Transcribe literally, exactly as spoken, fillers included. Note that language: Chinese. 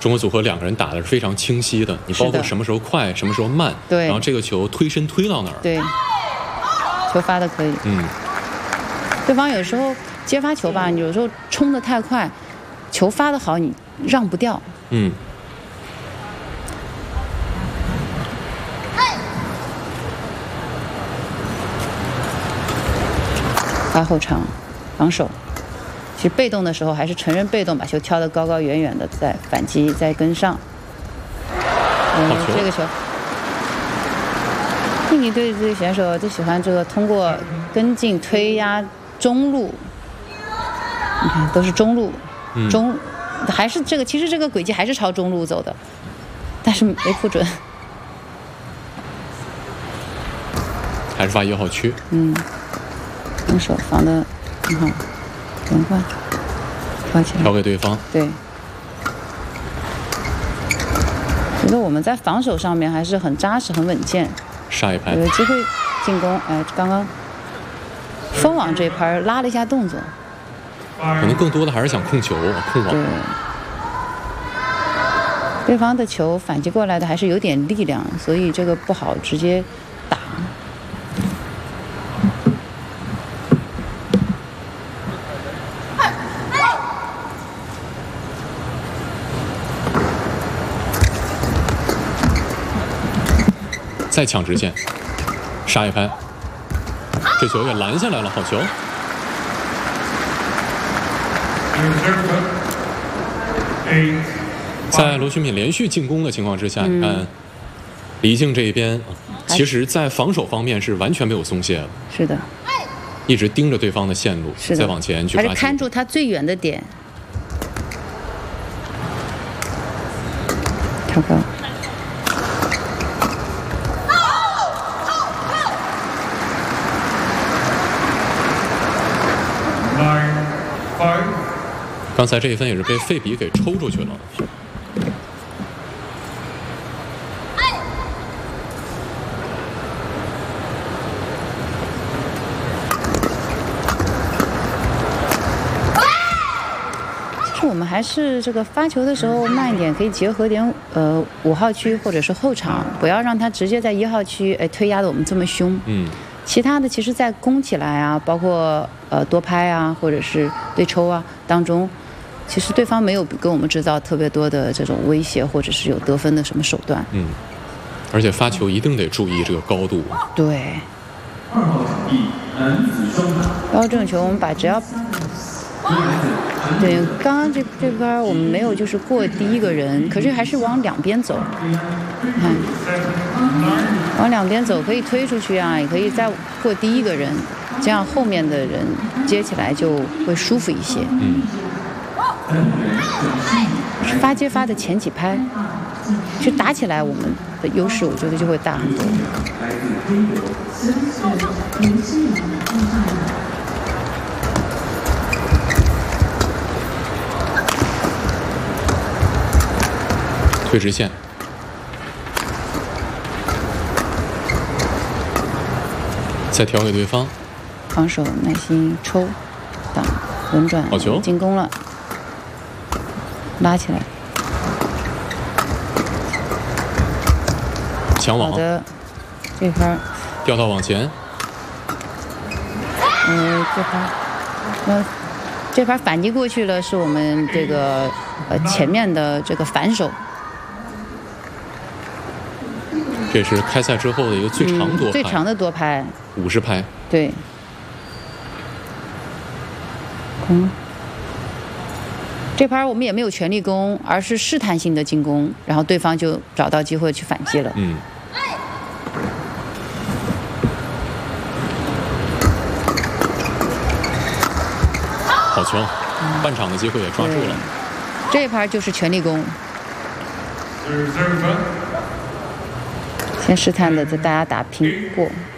中国组合两个人打的是非常清晰的，你包括什么时候快，什么时候慢， 对， 然后这个球推身推到哪儿， 对，球发的可以， 嗯， 对方有时候接发球吧，你有时候冲得太快，球发的好，你让不掉， 嗯。 发后场，防守。其实被动的时候还是承认被动，把球挑得高高远远的，再反击，再跟上。嗯，这个球，印尼队这些选手就喜欢这个通过跟进、推压、中路。你看，都是中路， 嗯、 中还是这个，其实这个轨迹还是朝中路走的，但是没扑准。 还是发一号区。 嗯。防守防的很好，连贯，挑起来， 挑给对方。 对，觉得我们在防守上面还是很扎实、很稳健。 杀一拍， 有机会进攻，哎，刚刚封网这一拍拉了一下动作， 可能更多的还是想控球、控网。 对，对方的球反击过来的还是有点力量，所以这个不好直接打。 再抢直线，杀一拍，这球也拦下来了，好球！在罗勋品连续进攻的情况之下，嗯、你看李静这一边，其实在防守方面是完全没有松懈的。 是的， 一直盯着对方的线路，再往前去发球， 还是看住他最远的点，跳高。 刚才这一分也是被费比给抽出去了。 其实我们还是这个发球的时候慢一点，可以结合点呃五号区或者是后场，不要让他直接在一号区哎推压的我们这么凶。 嗯。 其他的其实在攻起来啊，包括呃多拍啊，或者是对抽啊当中，其实对方没有给我们制造特别多的这种威胁，或者是有得分的什么手段。 嗯，而且发球一定得注意这个高度。 对。二号场地男子双打。然后这种球我们把只要，对，刚刚这这边我们没有就是过第一个人，可是还是往两边走。你看。往两边走，可以推出去啊，也可以再过第一个人，这样后面的人接起来就会舒服一些。 嗯。 发接发的前几拍，其实打起来我们的优势，我觉得就会大很多。 推直线。再调给对方， 防守耐心抽，挡轮转， 好球， 进攻了，拉起来， 抢网， 好的，这盘掉到网前， 嗯，这盘，那这盘反击过去了，是我们这个呃前面的这个反手。 这是开赛之后的一个最长多拍、 嗯、最长的多拍， 五十拍。 对。嗯，这盘我们也没有全力攻，而是试探性的进攻，然后对方就找到机会去反击了。 嗯。好球，嗯、半场的机会也抓住了。 这一盘就是全力攻。先试探的，在大家打平过。